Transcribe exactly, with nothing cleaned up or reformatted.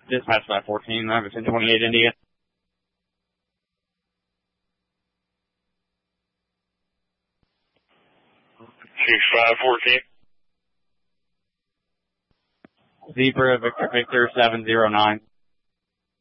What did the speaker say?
Dispatch five fourteen, I'm ten twenty-eight India. six five fourteen. Zebra Victor Victor seven zero nine.